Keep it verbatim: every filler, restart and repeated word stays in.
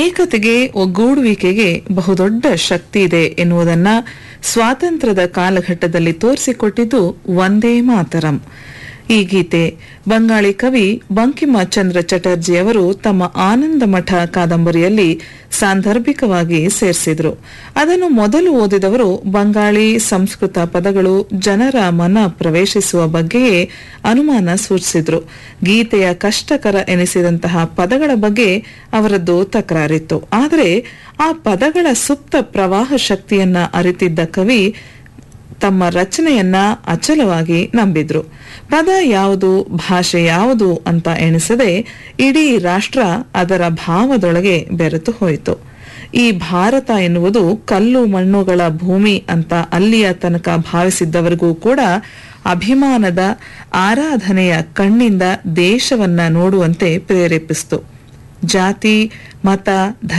ಏಕತೆಗೆ ಒಗ್ಗೂಡುವಿಕೆಗೆ ಬಹುದೊಡ್ಡ ಶಕ್ತಿ ಇದೆ ಎನ್ನುವುದನ್ನ ಸ್ವಾತಂತ್ರ್ಯದ ಕಾಲಘಟ್ಟದಲ್ಲಿ ತೋರಿಸಿಕೊಟ್ಟಿದ್ದು ವಂದೇ ಮಾತರಂ. ಈ ಗೀತೆ ಬಂಗಾಳಿ ಕವಿ ಬಂಕಿಮ ಚಂದ್ರ ಚಟರ್ಜಿ ಅವರು ತಮ್ಮ ಆನಂದ ಮಠ ಕಾದಂಬರಿಯಲ್ಲಿ ಸಾಂದರ್ಭಿಕವಾಗಿ ಸೇರಿಸಿದ್ರು. ಅದನ್ನು ಮೊದಲು ಓದಿದವರು ಬಂಗಾಳಿ ಸಂಸ್ಕೃತ ಪದಗಳು ಜನರ ಮನ ಪ್ರವೇಶಿಸುವ ಬಗ್ಗೆಯೇ ಅನುಮಾನ ಸೂಚಿಸಿದ್ರು. ಗೀತೆಯ ಕಷ್ಟಕರ ಎನಿಸಿದಂತಹ ಪದಗಳ ಬಗ್ಗೆ ಅವರದ್ದು ತಕರಾರಿತ್ತು. ಆದರೆ ಆ ಪದಗಳ ಸುಪ್ತ ಪ್ರವಾಹ ಶಕ್ತಿಯನ್ನ ಅರಿತಿದ್ದ ಕವಿ ತಮ್ಮ ರಚನೆಯನ್ನ ಅಚಲವಾಗಿ ನಂಬಿದ್ರು. ಪದ ಯಾವುದು, ಭಾಷೆ ಯಾವುದು ಅಂತ ಎಣಿಸದೆ ಇಡೀ ರಾಷ್ಟ್ರ ಅದರ ಭಾವದೊಳಗೆ ಬೆರೆತು ಹೋಯಿತು. ಈ ಭಾರತ ಎನ್ನುವುದು ಕಲ್ಲು ಮಣ್ಣುಗಳ ಭೂಮಿ ಅಂತ ಅಲ್ಲಿಯ ತನಕ ಭಾವಿಸಿದ್ದವರಿಗೂ ಕೂಡ ಅಭಿಮಾನದ ಆರಾಧನೆಯ ಕಣ್ಣಿಂದ ದೇಶವನ್ನ ನೋಡುವಂತೆ ಪ್ರೇರೇಪಿಸಿತು. ಜಾತಿ, ಮತ,